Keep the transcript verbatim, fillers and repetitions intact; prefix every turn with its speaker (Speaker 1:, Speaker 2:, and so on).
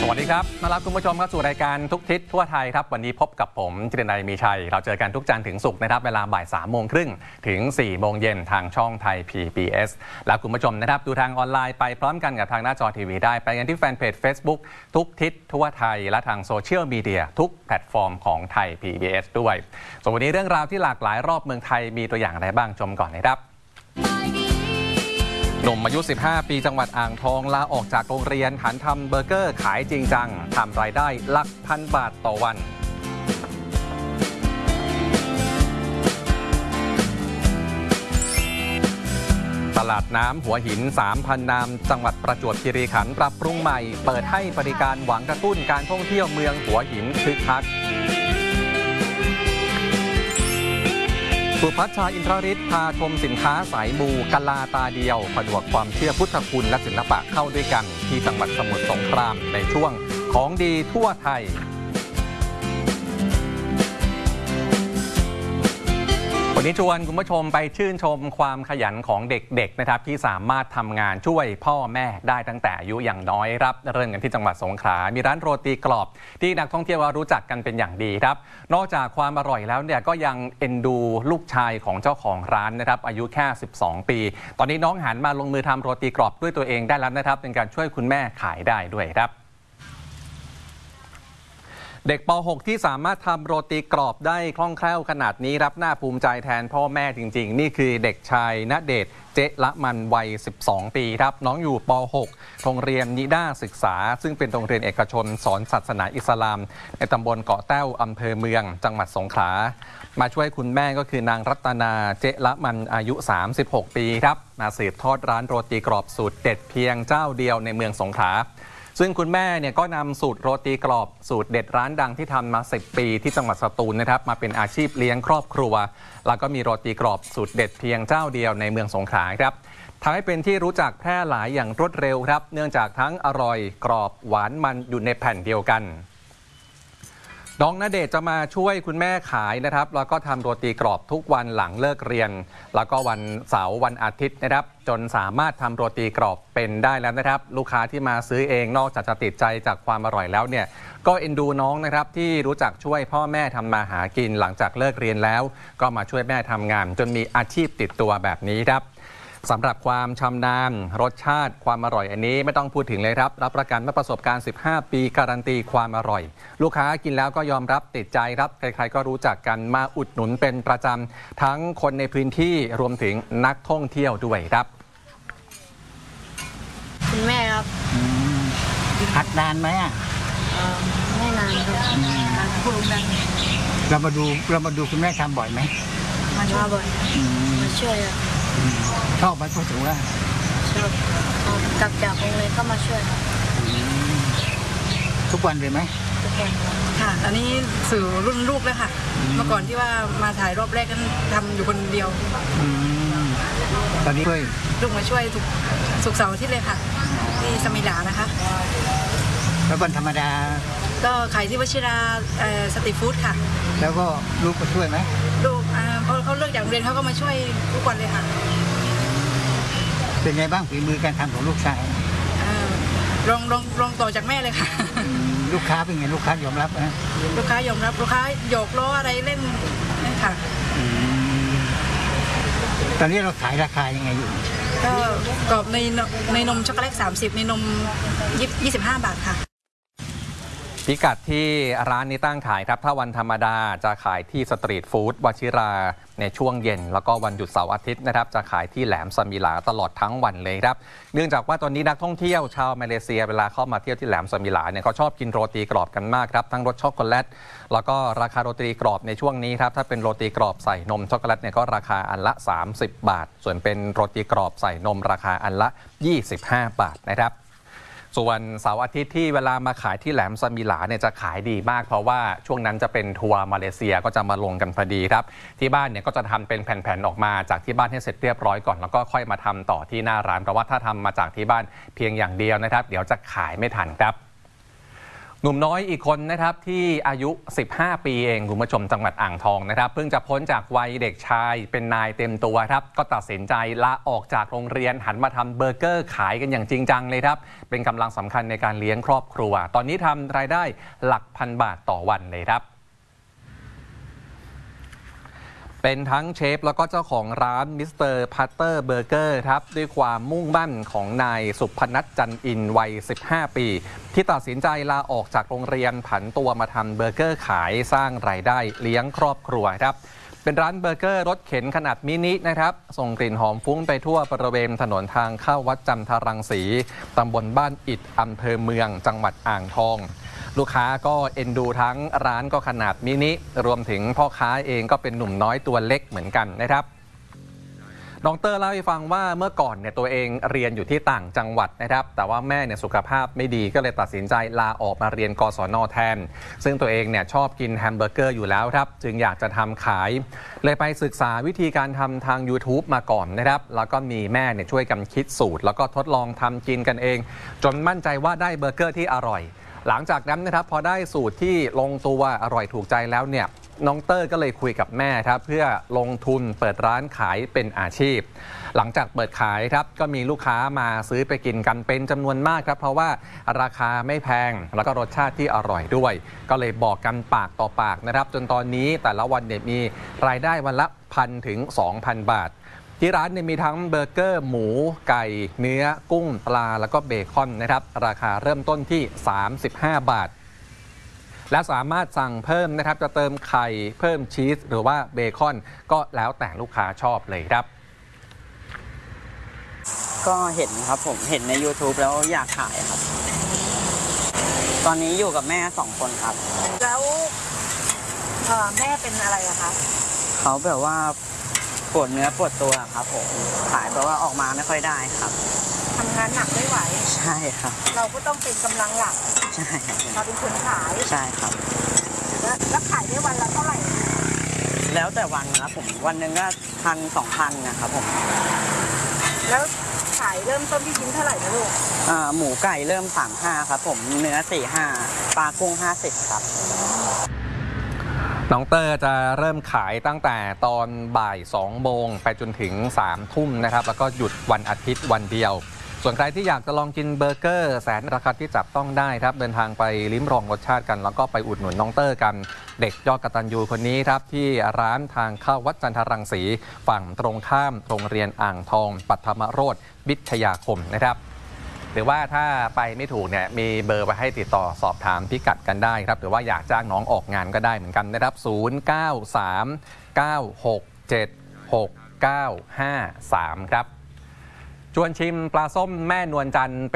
Speaker 1: วัสดีครับมารับคุณผู้ชมเข้าสู่รายการทุกทิศทั่วไทยครับวันนี้พบกับผมจิรนัยมีชัยเราเจอกันทุกจันทร์ถึงศุกร์นะครับเวลาบ่ายสามโมงครึ่งถึงสี่โมงเย็นทางช่องไทย พี บี เอส แล้วคุณผู้ชมนะครับดูทางออนไลน์ไปพร้อมกันกับทางหน้าจอทีวีได้ไปกันที่แฟนเพจ Facebook ทุกทิศทั่วไทยและทางโซเชียลมีเดียทุกแพลตฟอร์มของไทย พี บี เอส ด้วยส่วนวันนี้เรื่องราวที่หลากหลายรอบเมืองไทยมีตัวอย่างอะไรบ้างชมก่อนนะครับหนุ่มอายุสิบห้าปีจังหวัดอ่างทองลาออกจากโรงเรียนหันทำเบอร์เกอร์ขายจริงจังทำรายได้หลักพันบาทต่อวันตลาดน้ำหัวหิน สามพัน นามจังหวัดประจวบคีรีขันธ์ปรับปรุงใหม่เปิดให้บริการหวังกระตุ้นการท่องเที่ยวเมืองหัวหินคึกคักสุพัชชาอินทรฤทธิ์พาชมสินค้าสายมูกะลาตาเดียวผนวกความเชื่อพุทธคุณและศิลปะเข้าด้วยกันที่จังหวัดสมุทรสงครามในช่วงของดีทั่วไทยวันนี้ชวนคุณผู้ชมไปชื่นชมความขยันของเด็กๆนะครับที่สามารถทำงานช่วยพ่อแม่ได้ตั้งแต่อายุอย่างน้อยครับเริ่มกันที่จังหวัดสงขลามีร้านโรตีกรอบที่นักท่องเที่ยวรู้จักกันเป็นอย่างดีครับนอกจากความอร่อยแล้วเนี่ยก็ยังเอ็นดูลูกชายของเจ้าของร้านนะครับอายุแค่สิบสองปีตอนนี้น้องหันมาลงมือทำโรตีกรอบด้วยตัวเองได้แล้วนะครับเป็นการช่วยคุณแม่ขายได้ด้วยครับเด็กป หก ที่สามารถทำโรตีกรอบได้คล่องแคล่วขนาดนี้รับหน้าภูมิใจแทนพ่อแม่จริงๆนี่คือเด็กชายณเดชน์เจละมันวัยสิบสองปีครับน้องอยู่ป หก โรงเรียนนิด้าศึกษาซึ่งเป็นโรงเรียนเอกชนสอนศาสนาอิสลามในตำบลเกาะแต้วอำเภอเมืองจังหวัดสงขลามาช่วยคุณแม่ก็คือนางรัตนาเจละมันอายุสามสิบหกปีครับมาสืบทอดร้านโรตีกรอบสูตรเด็ดเพียงเจ้าเดียวในเมืองสงขลาซึ่งคุณแม่เนี่ยก็นำสูตรโรตีกรอบสูตรเด็ดร้านดังที่ทำมาสิบปีที่จังหวัดสตูลนะครับมาเป็นอาชีพเลี้ยงครอบครัวแล้วก็มีโรตีกรอบสูตรเด็ดเพียงเจ้าเดียวในเมืองสงขลาครับทำให้เป็นที่รู้จักแพร่หลายอย่างรวดเร็วครับเนื่องจากทั้งอร่อยกรอบหวานมันอยู่ในแผ่นเดียวกันน้องณเดชน์จะมาช่วยคุณแม่ขายนะครับแล้วก็ทำโรตีกรอบทุกวันหลังเลิกเรียนแล้วก็วันเสาร์วันอาทิตย์นะครับจนสามารถทำโรตีกรอบเป็นได้แล้วนะครับลูกค้าที่มาซื้อเองนอกจากจะติดใจจากความอร่อยแล้วเนี่ยก็เอ็นดูน้องนะครับที่รู้จักช่วยพ่อแม่ทำมาหากินหลังจากเลิกเรียนแล้วก็มาช่วยแม่ทำงานจนมีอาชีพติดตัวแบบนี้ครับสำหรับความชำนาญรสชาติความอร่อยอันนี้ไม่ต้องพูดถึงเลยครับรับประกันว่าประสบการณ์สิบห้าปีการันตีความอร่อยลูกค้ากินแล้วก็ยอมรับติดใจครับใครๆก็รู้จักกันมาอุดหนุนเป็นประจำทั้งคนในพื้นที่รวมถึงนักท่องเที่ยวด้วยครับ
Speaker 2: คุณแม่ครับ
Speaker 3: หัดนานไหมอ่ะ
Speaker 2: ไม่นานครับพูดดัง
Speaker 3: เรามาดูเรามาดูคุณแม่ทำบ่อยไหม
Speaker 2: มาช่วยบ่อยมาช่วย
Speaker 3: ชอบไหมพูดถึงว่า
Speaker 2: ชอบกลับจากโรงเรียนก็มาช่วย
Speaker 3: ทุกวันเลยไหม
Speaker 2: ทุกวัน
Speaker 4: ค่ะอันนี้สื่อรุ่นลูกแล้วค่ะเมื่อก่อนที่ว่ามาถ่ายรอบแรกกันทำอยู่คนเดียว
Speaker 3: ตอนนี้ช่วย
Speaker 4: ลูกมาช่วยทุกศุกร์เสาร์อาทิตย์เลยค่ะที่สมิลานะคะ
Speaker 3: แล้ววันธรรมดา
Speaker 4: ก็ขายที่วชิราสตรีทฟู้ดค่ะ
Speaker 3: แล้วก็ลูกมาช่วยไหม
Speaker 4: ลูกพอเขาเลิกจากโรงเรียนเขาก็มาช่วยทุกวันเลยค่ะ
Speaker 3: เป็นไงบ้างฝีมือการทำของลูกชาย
Speaker 4: ลองลองลองต่อจากแม่เลยค่ะ
Speaker 3: ลูกค้าเป็นไงลูกค้ายอมรับนะ
Speaker 4: ลูกค้ายอมรับลูกค้าโยกล้ออะไรเล่นนี่ค่ะ
Speaker 3: ตอนนี้เราขายราคายังไงอยู่
Speaker 4: ก็กรอบในในนมช็อกโกแลตสามสิบในนมยี่สิบห้าบาทค่ะ
Speaker 1: พิกัดที่ร้านนี้ตั้งขายครับถ้าวันธรรมดาจะขายที่สตรีทฟู้ดวชิราในช่วงเย็นแล้วก็วันหยุดเสาร์อาทิตย์นะครับจะขายที่แหลมสมิลาตลอดทั้งวันเลยครับเนื่องจากว่าตอนนี้นักท่องเที่ยวชาวมาเลเซียเวลาเข้ามาเที่ยวที่แหลมสมิลาเนี่ยเขาชอบกินโรตีกรอบกันมากครับทั้งรสช็อกโกแลตแล้วก็ราคาโรตีกรอบในช่วงนี้ครับถ้าเป็นโรตีกรอบใส่นมช็อกโกแลตเนี่ยก็ราคาอันละสามสิบบาทส่วนเป็นโรตีกรอบใส่นมราคาอันละยี่สิบห้าบาทนะครับส่วนเสาร์อาทิตย์ที่เวลามาขายที่แหลมสมิลาเนี่ยจะขายดีมากเพราะว่าช่วงนั้นจะเป็นทัวร์มาเลเซียก็จะมาลงกันพอดีครับที่บ้านเนี่ยก็จะทำเป็นแผ่นๆออกมาจากที่บ้านให้เสร็จเรียบร้อยก่อนแล้วก็ค่อยมาทำต่อที่หน้าร้านเพราะว่าถ้าทำมาจากที่บ้านเพียงอย่างเดียวนะครับเดี๋ยวจะขายไม่ทันครับหนุ่มน้อยอีกคนนะครับที่อายุ สิบห้า ปีเองคุณผู้ชมจังหวัดอ่างทองนะครับเพิ่งจะพ้นจากวัยเด็กชายเป็นนายเต็มตัวครับก็ตัดสินใจลาออกจากโรงเรียนหันมาทำเบอร์เกอร์ขายกันอย่างจริงจังเลยครับเป็นกำลังสำคัญในการเลี้ยงครอบครัวตอนนี้ทำรายได้หลักพันบาทต่อวันเลยครับเป็นทั้งเชฟแล้วก็เจ้าของร้านมิสเตอร์พัตเตอร์เบอร์เกอร์ครับด้วยความมุ่งมั่นของนายสุพนัทจันอินวัย สิบห้า ปีที่ตัดสินใจลาออกจากโรงเรียนผันตัวมาทำเบอร์เกอร์ขายสร้างรายได้เลี้ยงครอบครัวครับเป็นร้านเบอร์เกอร์รถเข็นขนาดมินินะครับส่งกลิ่นหอมฟุ้งไปทั่วบริเวณถนนทางเข้าวัดจันทรังสีตำบลบ้านอิฐอำเภอเมืองจังหวัดอ่างทองลูกค้าก็เอ็นดูทั้งร้านก็ขนาดมินิรวมถึงพ่อค้าเองก็เป็นหนุ่มน้อยตัวเล็กเหมือนกันนะครับน้องเตอร์เล่าให้ฟังว่าเมื่อก่อนเนี่ยตัวเองเรียนอยู่ที่ต่างจังหวัดนะครับแต่ว่าแม่เนี่ยสุขภาพไม่ดีก็เลยตัดสินใจลาออกมาเรียนกศน.แทนซึ่งตัวเองเนี่ยชอบกินแฮมเบอร์เกอร์อยู่แล้วครับจึงอยากจะทำขายเลยไปศึกษาวิธีการทำทาง YouTube มาก่อนนะครับแล้วก็มีแม่เนี่ยช่วยกันคิดสูตรแล้วก็ทดลองทำกินกันเองจนมั่นใจว่าได้เบอร์เกอร์ที่อร่อยหลังจากนั้นนะครับพอได้สูตรที่ลงตัวอร่อยถูกใจแล้วเนี่ยน้องเตอร์ก็เลยคุยกับแม่ครับเพื่อลงทุนเปิดร้านขายเป็นอาชีพหลังจากเปิดขายครับก็มีลูกค้ามาซื้อไปกินกันเป็นจำนวนมากครับเพราะว่าราคาไม่แพงแล้วก็รสชาติที่อร่อยด้วยก็เลยบอกกันปากต่อปากนะครับจนตอนนี้แต่ละวันเนี่ยมีรายได้วันละพันถึง สองพัน บาทที่ร้านเนี่ยมีทั้งเบอร์เกอร์หมูไก่เนื้อกุ้งปลาแล้วก็เบคอนนะครับราคาเริ่มต้นที่สามสิบห้าบาทและสามารถสั่งเพิ่มนะครับจะเติมไข่เพิ่มชีสหรือว่าเบคอนก็แล้วแต่ลูกค้าชอบเลยครับ
Speaker 5: ก็เห็นครับผมเห็นใน YouTube แล้วอยากขายครับตอนนี้อยู่กับแม่สองคนครับ
Speaker 2: แล้วแม่เป็นอะไรอะคะ
Speaker 5: เขาแบบว่าปวดเนื้อปวดตัวครับผมขายแบบว่าออกมาไม่ค่อยได้ครับ
Speaker 2: ทำงานหนักไม่ไหว
Speaker 5: ใช่ครับ
Speaker 2: เราก็ต้องเป็นกำลังหลัก
Speaker 5: ใช่
Speaker 2: เราเป็นคนขาย
Speaker 5: ใช่ครับ
Speaker 2: แล้วขายได้วันละเท่าไหร่
Speaker 5: แล้วแต่วันนะครับผมวันหนึ่งก็พันสองพันนะครับผม
Speaker 2: แล้วขายเริ่มต้นที่ชิ้นเท่าไหร่นะลูก
Speaker 5: อ่าหมูไก่เริ่มสามห้าครับผมเนื้อสี่ห้าปลากุ้งห้าสิบครับ
Speaker 1: น้องเตอร์จะเริ่มขายตั้งแต่ตอนบ่ายสองโมงไปจนถึงสามทุ่มนะครับแล้วก็หยุดวันอาทิตย์วันเดียวส่วนใครที่อยากจะลองกินเบอร์เกอร์แสนราคาที่จับต้องได้ครับเดินทางไปลิ้มลองรสชาติกันแล้วก็ไปอุดหนุนน้องเตอร์กันเด็กยอดกตัญญูคนนี้ครับที่ร้านทางเข้าวัดจันทรังสีฝั่งตรงข้ามโรงเรียนอ่างทองปัทมโรจน์วิทยาคมนะครับหรือว่าถ้าไปไม่ถูกเนี่ยมีเบอร์ไปให้ติดต่อสอบถามพิกัดกันได้ครับหรือว่าอยากจ้างน้องออกงานก็ได้เหมือนกันนะครับศูนย์ เก้า สาม เก้า หก เจ็ด หก เก้า ห้า สามครับชวนชิมปลาส้มแม่นวลจันทร์